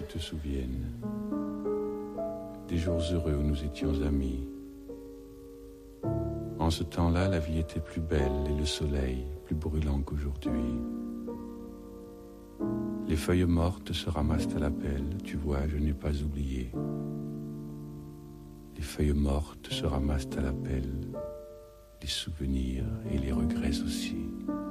te souviennes des jours heureux où nous étions amis. En ce temps-là, la vie était plus belle et le soleil plus brûlant qu'aujourd'hui. Les feuilles mortes se ramassent à la pelle, tu vois, je n'ai pas oublié. Les feuilles mortes se ramassent à la pelle, les souvenirs et les regrets aussi.